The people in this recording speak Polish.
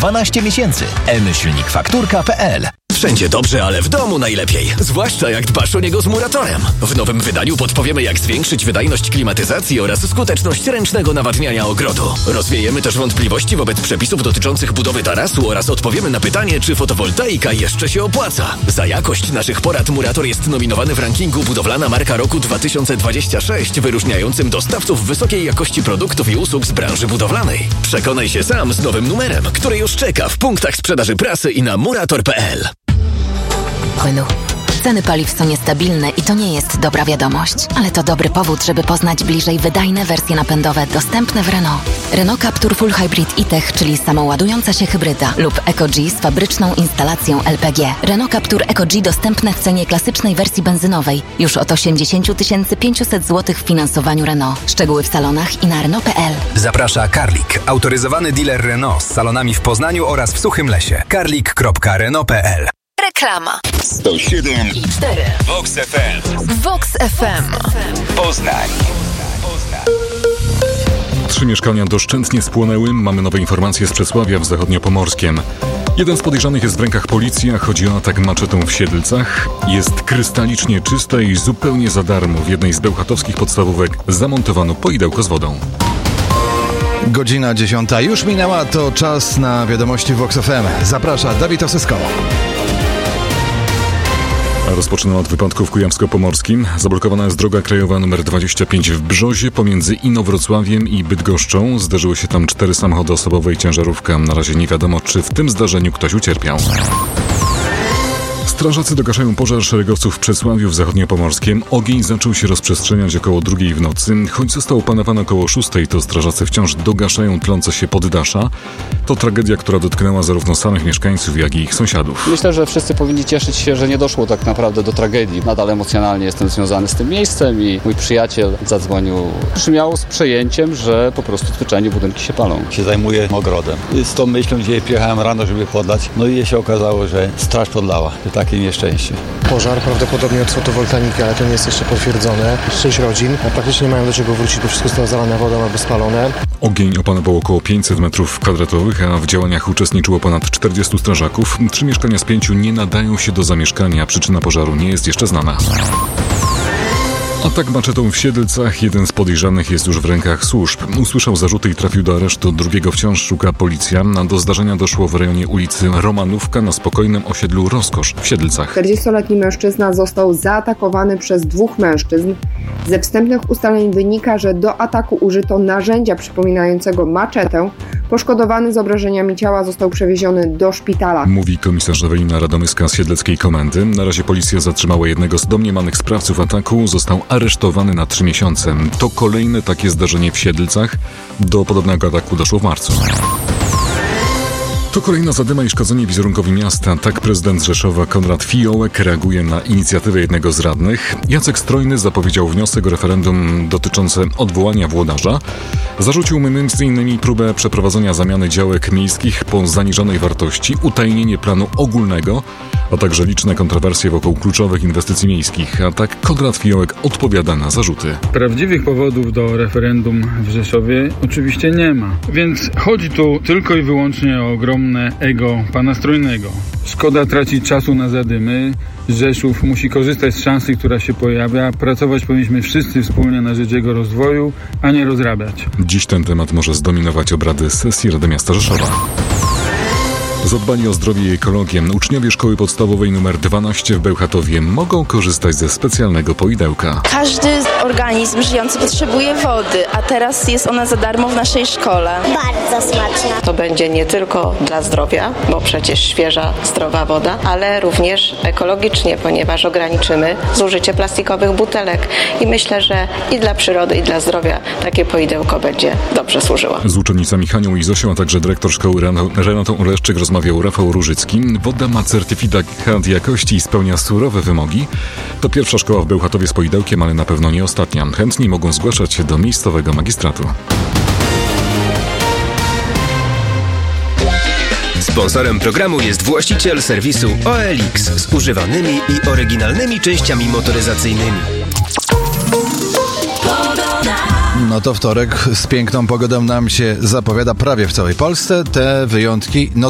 12 miesięcy. msilnikfakturka.pl. Wszędzie dobrze, ale w domu najlepiej. Zwłaszcza jak dbasz o niego z Muratorem. W nowym wydaniu podpowiemy, jak zwiększyć wydajność klimatyzacji oraz skuteczność ręcznego nawadniania ogrodu. Rozwiejemy też wątpliwości wobec przepisów dotyczących budowy tarasu oraz odpowiemy na pytanie, czy fotowoltaika jeszcze się opłaca. Za jakość naszych porad Murator jest nominowany w rankingu Budowlana Marka Roku 2026, wyróżniającym dostawców wysokiej jakości produktów i usług z branży budowlanej. Przekonaj się sam z nowym numerem, który już czeka w punktach sprzedaży prasy i na murator.pl. Renault. Ceny paliw są niestabilne i to nie jest dobra wiadomość, ale to dobry powód, żeby poznać bliżej wydajne wersje napędowe dostępne w Renault. Renault Captur Full Hybrid e-Tech, czyli samoładująca się hybryda, lub EcoG z fabryczną instalacją LPG. Renault Captur EcoG dostępne w cenie klasycznej wersji benzynowej już od 80 500 zł w finansowaniu Renault. Szczegóły w salonach i na Renault.pl. Zaprasza Karlik, autoryzowany dealer Renault z salonami w Poznaniu oraz w Suchym Lesie. karlik.renault.pl. Reklama. 107,4 Vox FM. Vox FM. Poznań. 3 mieszkania doszczętnie spłonęły. Mamy nowe informacje z Przesławia w Zachodniopomorskiem. Jeden z podejrzanych jest w rękach policji, a chodzi o atak maczetą w Siedlcach. Jest krystalicznie czysta i zupełnie za darmo w jednej z bełchatowskich podstawówek zamontowano poidełko z wodą. Godzina 10 już minęła, to czas na wiadomości Vox FM. Zaprasza Dawid Osysko. Rozpoczynam od wypadku w Kujawsko-Pomorskim. Zablokowana jest droga krajowa nr 25 w Brzozie pomiędzy Inowrocławiem i Bydgoszczą. Zderzyły się tam 4 samochody osobowe i ciężarówka. Na razie nie wiadomo, czy w tym zdarzeniu ktoś ucierpiał. Strażacy dogaszają pożar szeregowców w Przesławiu w Zachodniopomorskiem. Ogień zaczął się rozprzestrzeniać około 2 w nocy. Choć został opanowany około 6, to strażacy wciąż dogaszają tlące się poddasza. To tragedia, która dotknęła zarówno samych mieszkańców, jak i ich sąsiadów. Myślę, że wszyscy powinni cieszyć się, że nie doszło tak naprawdę do tragedii. Nadal emocjonalnie jestem związany z tym miejscem i mój przyjaciel zadzwonił. Brzmiało z przejęciem, że po prostu zwyczajnie budynki się palą. Się zajmuję ogrodem. Z tą myślą dzisiaj przyjechałem rano, żeby podlać. No i się okazało, że straż podlała. Takie nieszczęście. Pożar prawdopodobnie od fotowoltaiki, ale to nie jest jeszcze potwierdzone. 6 rodzin, a praktycznie nie mają do czego wrócić, bo wszystko zostało zalane wodą albo spalone. Ogień opanował około 500 m2, a w działaniach uczestniczyło ponad 40 strażaków. 3 mieszkania z 5 nie nadają się do zamieszkania. Przyczyna pożaru nie jest jeszcze znana. Atak maczetą w Siedlcach. Jeden z podejrzanych jest już w rękach służb. Usłyszał zarzuty i trafił do aresztu. Drugiego wciąż szuka policja. Do zdarzenia doszło w rejonie ulicy Romanówka na spokojnym osiedlu Rozkosz w Siedlcach. 40-letni mężczyzna został zaatakowany przez 2 mężczyzn. Ze wstępnych ustaleń wynika, że do ataku użyto narzędzia przypominającego maczetę. Poszkodowany z obrażeniami ciała został przewieziony do szpitala. Mówi komisarz Ewelina Radomyska z Siedleckiej Komendy. Na razie policja zatrzymała jednego z domniemanych sprawców ataku. Został aresztowany na 3 miesiące. To kolejne takie zdarzenie w Siedlcach. Do podobnego ataku doszło w marcu. To kolejna zadyma i szkodzenie wizerunkowi miasta. Tak prezydent Rzeszowa Konrad Fiołek reaguje na inicjatywę jednego z radnych. Jacek Strojny zapowiedział wniosek o referendum dotyczące odwołania włodarza. Zarzucił m.in. próbę przeprowadzenia zamiany działek miejskich po zaniżonej wartości, utajnienie planu ogólnego, a także liczne kontrowersje wokół kluczowych inwestycji miejskich. A tak Konrad Fiołek odpowiada na zarzuty. Prawdziwych powodów do referendum w Rzeszowie oczywiście nie ma. Więc chodzi tu tylko i wyłącznie o ogromne ego pana Strojnego. Szkoda tracić czasu na zadymy. Rzeszów musi korzystać z szansy, która się pojawia. Pracować powinniśmy wszyscy wspólnie na rzecz jego rozwoju, a nie rozrabiać. Dziś ten temat może zdominować obrady sesji Rady Miasta Rzeszowa. Zadbanie o zdrowie i ekologię. Uczniowie szkoły podstawowej nr 12 w Bełchatowie mogą korzystać ze specjalnego poidełka. Każdy organizm żyjący potrzebuje wody, a teraz jest ona za darmo w naszej szkole. Bardzo smaczna. To będzie nie tylko dla zdrowia, bo przecież świeża, zdrowa woda, ale również ekologicznie, ponieważ ograniczymy zużycie plastikowych butelek i myślę, że i dla przyrody, i dla zdrowia takie poidełko będzie dobrze służyło. Z uczennicami Hanią i Zosią, a także dyrektor szkoły Renatą Oleszczyk rozmawiał Rafał Różycki. Woda ma certyfikat jakości i spełnia surowe wymogi. To pierwsza szkoła w Bełchatowie z poidełkiem, ale na pewno nie ostatnia. Chętni mogą zgłaszać się do miejscowego magistratu. Sponsorem programu jest właściciel serwisu OLX z używanymi i oryginalnymi częściami motoryzacyjnymi. No to wtorek z piękną pogodą nam się zapowiada prawie w całej Polsce. Te wyjątki, no